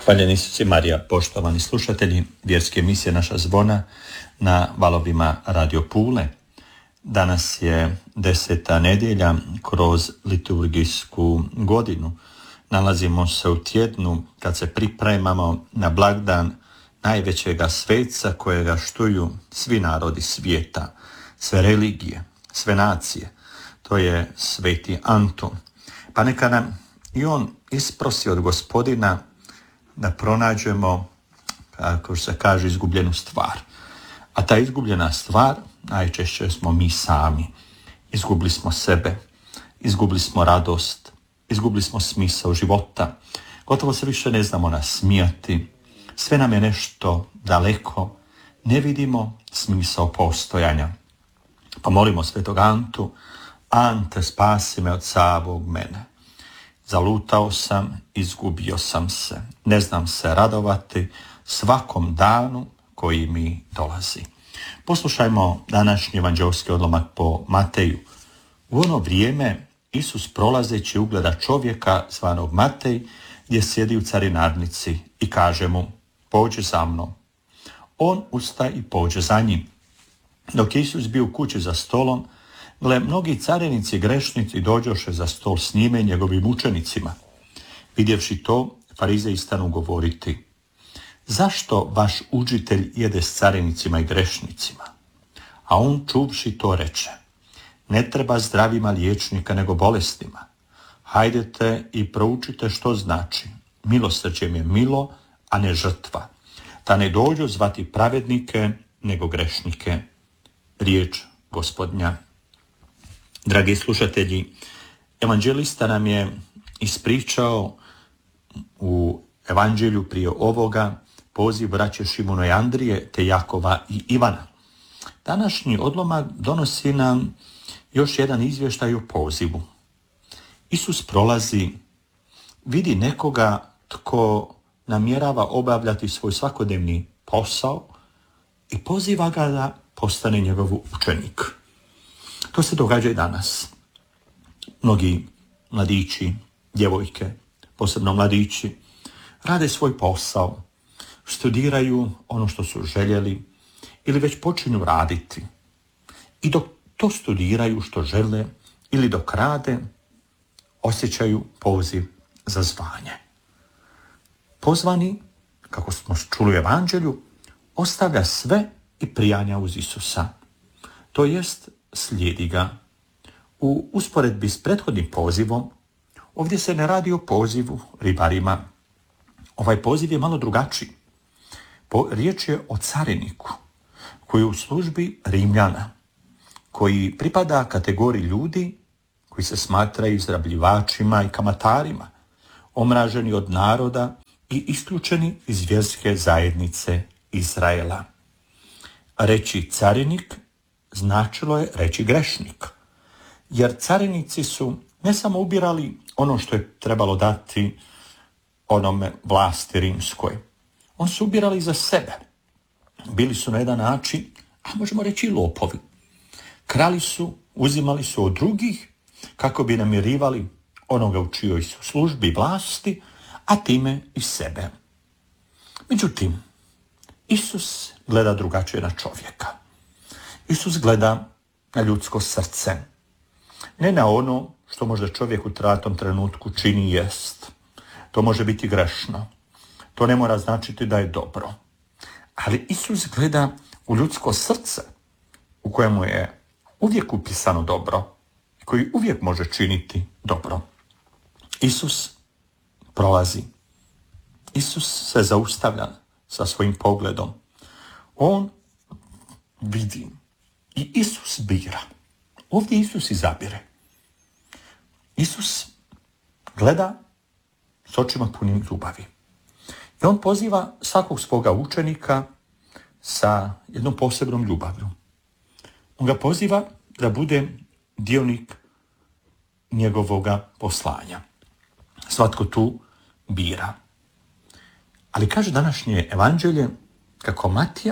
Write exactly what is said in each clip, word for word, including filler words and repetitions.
Hvaljen Isus i Marija, poštovani slušatelji vjerske emisije Naša zvona na valovima Radio Pule. Danas je deseta nedjelja kroz liturgijsku godinu. Nalazimo se u tjednu kad se pripremamo na blagdan najvećega sveca kojega štuju svi narodi svijeta, sve religije, sve nacije. To je sveti Antun. Pa neka nam i on isprosi od Gospodina da pronađemo, kako se kaže, izgubljenu stvar. A ta izgubljena stvar najčešće smo mi sami. Izgubili smo sebe, izgubili smo radost, izgubili smo smisao života. Gotovo se više ne znamo nasmijati. Sve nam je nešto daleko. Ne vidimo smisao postojanja. Pa molimo svetog Antu: Ante, spasi me od samog mene. Zalutao sam, izgubio sam se. Ne znam se radovati svakom danu koji mi dolazi. Poslušajmo današnji evanđeoski odlomak po Mateju. U ono vrijeme Isus prolazeći ugleda čovjeka zvanog Matej, gdje sjedi u carinarnici, i kaže mu: pođi za mnom. On ustaje i pođe za njim. Dok je Isus bio u kući za stolom, gle, mnogi carinici i grešnici dođoše za stol s njime i njegovim učenicima. Vidjevši to, farizeji stanu govoriti: zašto vaš učitelj jede s carinicima i grešnicima? A on, čuvši to, reče: ne treba zdravima liječnika, nego bolestima. Hajdete i proučite što znači: milosrđem je milo, a ne žrtva. Ta ne dođu zvati pravednike, nego grešnike. Riječ Gospodnja. Dragi slušatelji, evanđelista nam je ispričao u evanđelju prije ovoga poziv braće Šimuna i Andrije te Jakova i Ivana. Današnji odlomak donosi nam još jedan izvještaj o pozivu. Isus prolazi, vidi nekoga tko namjerava obavljati svoj svakodnevni posao i poziva ga da postane njegov učenik. To se događa i danas. Mnogi mladići, djevojke, posebno mladići, rade svoj posao, studiraju ono što su željeli ili već počinju raditi. I dok to studiraju što žele ili dok rade, osjećaju poziv za zvanje. Pozvani, kako smo čuli u evanđelju, ostavlja sve i prijanja uz Isusa. To jest, slijedi ga. U usporedbi s prethodnim pozivom, ovdje se ne radi o pozivu ribarima. Ovaj poziv je malo drugačiji. Po, riječ je o cariniku koji je u službi Rimljana, koji pripada kategoriji ljudi koji se smatraju izrabljivačima i kamatarima, omraženi od naroda i isključeni iz vjerske zajednice Izraela. Reći carinik značilo je reći grešnik, jer carinici su ne samo ubirali ono što je trebalo dati onome vlasti rimskoj, on su ubirali za sebe. Bili su na jedan način, a možemo reći i lopovi. Krali su, uzimali su od drugih kako bi namirivali onoga u čijoj su službi vlasti, a time i sebe. Međutim, Isus gleda drugačije na čovjeka. Isus gleda na ljudsko srce. Ne na ono što možda čovjek u tratom trenutku čini i jest. To može biti grešno. To ne mora značiti da je dobro. Ali Isus gleda u ljudsko srce u kojemu je uvijek upisano dobro i koji uvijek može činiti dobro. Isus prolazi. Isus se zaustavlja sa svojim pogledom. On vidi i Isus bira. Ovdje Isus izabire. Isus gleda s očima punim ljubavi. I on poziva svakog svoga učenika sa jednom posebnom ljubavlju. On ga poziva da bude dionik njegovoga poslanja. Svatko tu bira. Ali kaže današnje evanđelje kako Matija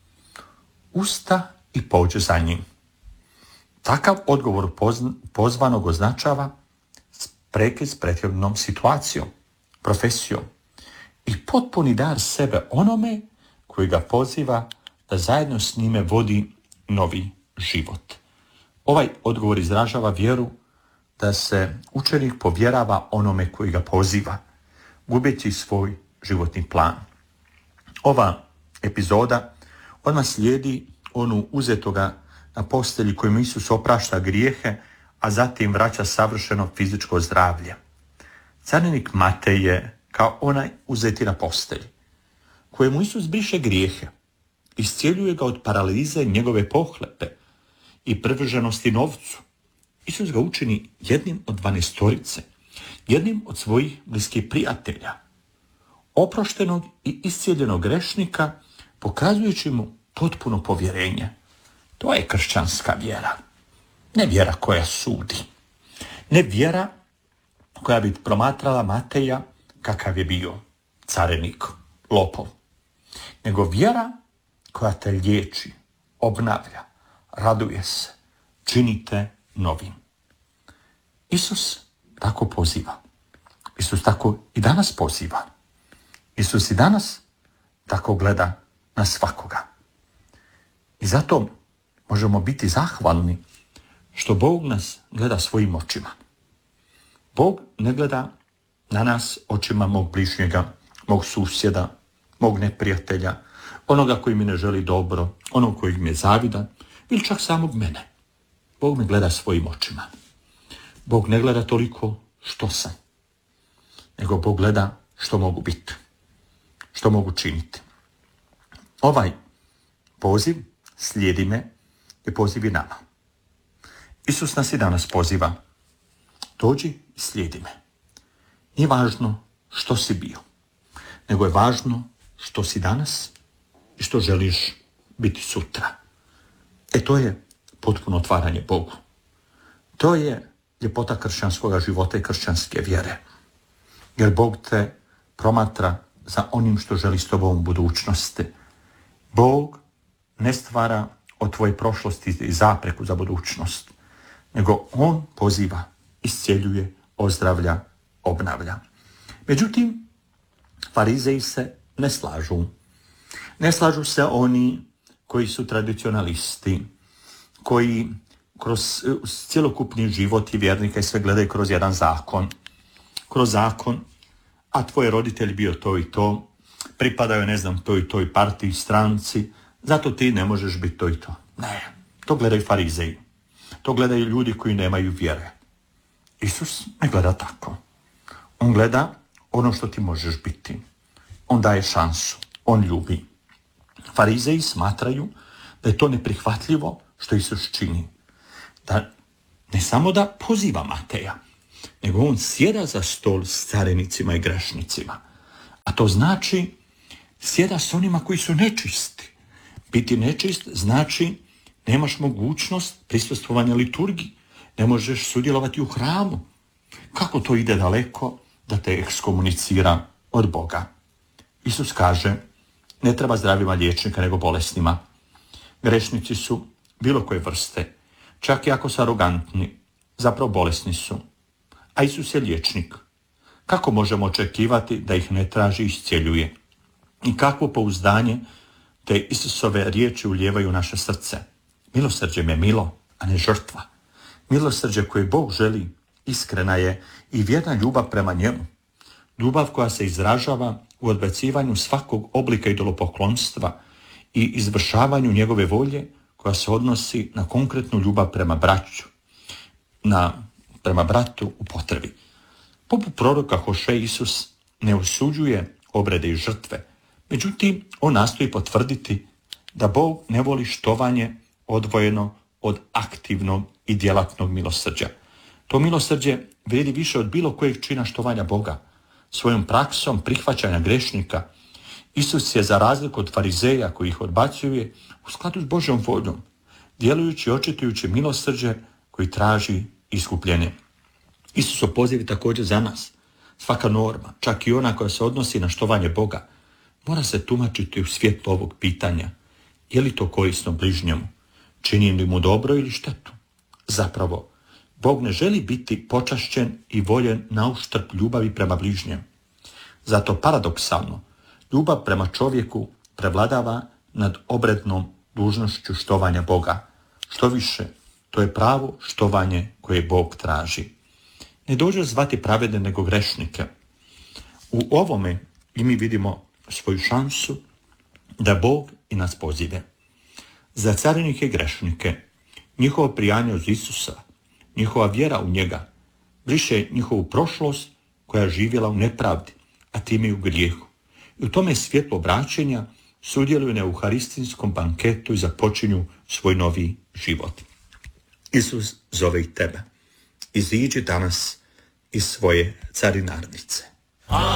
usta i pođe za njim. Takav odgovor pozvanog označava prekid s prethodnom situacijom, profesijom i potpuni dar sebe onome koji ga poziva da zajedno s njime vodi novi život. Ovaj odgovor izražava vjeru da se učenik povjerava onome koji ga poziva, gubeći svoj životni plan. Ova epizoda odmah slijedi onu uzetoga na postelji kojim Isus oprašta grijehe, a zatim vraća savršeno fizičko zdravlje. Carinik Matej je kao onaj uzeti na postelji, kojemu Isus briše grijehe, iscijeljuje ga od paralize njegove pohlepe i privrženosti novcu. Isus ga učini jednim od dvanaestorice, jednim od svojih bliskih prijatelja, oproštenog i iscijeljenog grešnika, pokazujući mu potpuno povjerenje. To je kršćanska vjera. Ne vjera koja sudi. Ne vjera koja bi promatrala Mateja kakav je bio carinik, lopov. Nego vjera koja te liječi, obnavlja, raduje se, činite novim. Isus tako poziva. Isus tako i danas poziva. Isus i danas tako gleda na svakoga. I zato možemo biti zahvalni što Bog nas gleda svojim očima. Bog ne gleda na nas očima mog bližnjega, mog susjeda, mog neprijatelja, onoga koji mi ne želi dobro, onog koji mi je zavidan, ili čak samog mene. Bog me gleda svojim očima. Bog ne gleda toliko što sam, nego Bog gleda što mogu biti, što mogu činiti. Ovaj poziv slijedi me i poziv i nama. Isus nas i danas poziva. Dođi i slijedi me. Nije važno što si bio, nego je važno što si danas i što želiš biti sutra. E to je potpuno otvaranje Bogu. To je ljepota kršćanskog života i kršćanske vjere. Jer Bog te promatra za onim što želi s tobom u budućnosti. Bog ne stvara od tvoje prošlosti i zapreku za budućnost, nego on poziva, iscijeljuje, ozdravlja, obnavlja. Međutim, farizeji se ne slažu. Ne slažu se oni koji su tradicionalisti, koji kroz cjelokupni život i vjernika i sve gledaju kroz jedan zakon. Kroz zakon, a tvoj roditelj bio to i to, pripadaju ne znam toj i toj partiji, stranci, zato ti ne možeš biti to i to. Ne, to gledaju farizeji. To gledaju ljudi koji nemaju vjere. Isus ne gleda tako. On gleda ono što ti možeš biti. On daje šansu. On ljubi. Farizeji smatraju da je to neprihvatljivo što Isus čini. Da ne samo da poziva Mateja, nego on sjeda za stol s carinicima i grešnicima. A to znači sjeda s onima koji su nečisti. Biti nečist znači nemaš mogućnost prisustvovanja liturgiji. Ne možeš sudjelovati u hramu. Kako to ide daleko da te ekskomunicira od Boga? Isus kaže, ne treba zdravima liječnika nego bolesnima. Grešnici su bilo koje vrste, čak i ako su arogantni, zapravo bolesni su. A Isus je liječnik. Kako možemo očekivati da ih ne traži i iscijeljuje? I kakvo pouzdanje te Isusove riječi ulijevaju u naše srce? Milosrđe je milo, a ne žrtva. Milosrđe koje Bog želi iskrena je i vjerna ljubav prema njemu. Ljubav koja se izražava u odbacivanju svakog oblika idolopoklonstva i izvršavanju njegove volje koja se odnosi na konkretnu ljubav prema braću, na, prema bratu u potrebi. Poput proroka Hoše, Isus ne osuđuje obrede i žrtve, međutim on nastoji potvrditi da Bog ne voli štovanje odvojeno od aktivnog i djelatnog milosrđa. To milosrđe vrijedi više od bilo kojeg čina štovanja Boga. Svojom praksom prihvaćanja grešnika Isus je, za razliku od farizeja koji ih odbacuje, u skladu s Božjom voljom, djelujući i očitujući milosrđe koji traži iskupljenje. Isusov poziv je također za nas. Svaka norma, čak i ona koja se odnosi na štovanje Boga, mora se tumačiti u svjetlu ovog pitanja. Je li to korisno bližnjemu? Čini li mu dobro ili štetu? Zapravo, Bog ne želi biti počašćen i voljen na uštrb ljubavi prema bližnjem. Zato paradoksalno, ljubav prema čovjeku prevladava nad obrednom dužnošću štovanja Boga. Što više, to je pravo štovanje koje Bog traži. Ne dođe zvati pravedne nego grešnike. U ovome i mi vidimo svoju šansu da Bog i nas pozive. Za carinike i grešnike, njihovo prijanje uz Isusa, njihova vjera u njega, briše njihovu prošlost koja je živjela u nepravdi, a time i u grijehu. I u tome svjetlo obraćenja sudjeluju na euharistijskom banketu i započinju svoj novi život. Isus zove i tebe. Iziđi danas iz svoje carinarnice.